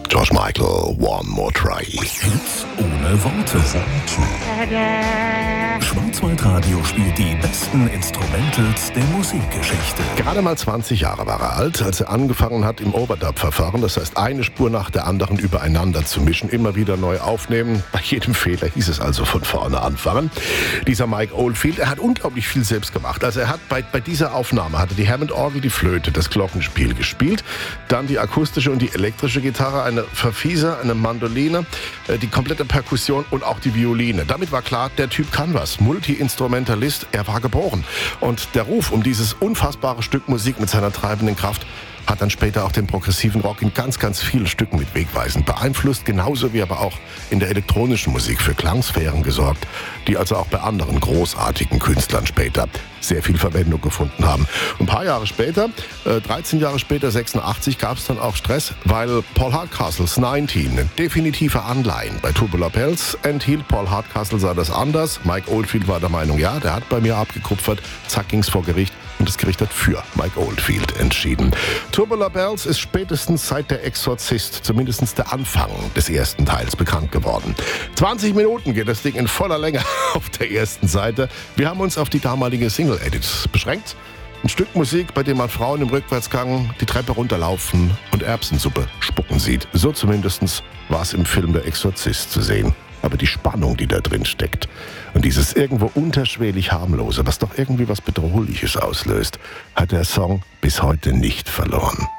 George Michael, One More Try. Hits ohne Worte. Schwarzwaldradio spielt die besten Instrumentals der Musikgeschichte. Gerade mal 20 Jahre war er alt, als er angefangen hat im Overdub-Verfahren, das heißt eine Spur nach der anderen übereinander zu mischen, immer wieder neu aufnehmen. Bei jedem Fehler hieß es also von vorne anfangen. Dieser Mike Oldfield, er hat unglaublich viel selbst gemacht. Also er hat bei dieser Aufnahme hatte die Hammond-Orgel, die Flöte, das Glockenspiel gespielt, dann die akustische und die elektrische Gitarre, eine Verfieser, eine Mandoline, die komplette Perkussion und auch die Violine. Damit war klar, der Typ kann was. Multi-Instrumentalist, er war geboren. Und der Ruf um dieses unfassbare Stück Musik mit seiner treibenden Kraft hat dann später auch den progressiven Rock in ganz, ganz vielen Stücken mit wegweisend beeinflusst, genauso wie aber auch in der elektronischen Musik für Klangsphären gesorgt, die also auch bei anderen großartigen Künstlern später sehr viel Verwendung gefunden haben. Ein paar Jahre später, 13 Jahre später, 86, gab es dann auch Stress, weil Paul Hardcastles 19 ein definitiver Anleihen bei Tubular Bells enthielt. Paul Hardcastle sah das anders. Mike Oldfield war der Meinung, ja, der hat bei mir abgekupfert. Zack, ging's vor Gericht. Und das Gericht hat für Mike Oldfield entschieden. Tubular Bells ist spätestens seit Der Exorzist, zumindest der Anfang des ersten Teils, bekannt geworden. 20 Minuten geht das Ding in voller Länge auf der ersten Seite. Wir haben uns auf die damalige Single-Edit beschränkt. Ein Stück Musik, bei dem man Frauen im Rückwärtsgang die Treppe runterlaufen und Erbsensuppe spucken sieht. So zumindest war es im Film Der Exorzist zu sehen. Aber die Spannung, die da drin steckt und dieses irgendwo unterschwellig harmlose, was doch irgendwie was Bedrohliches auslöst, hat der Song bis heute nicht verloren.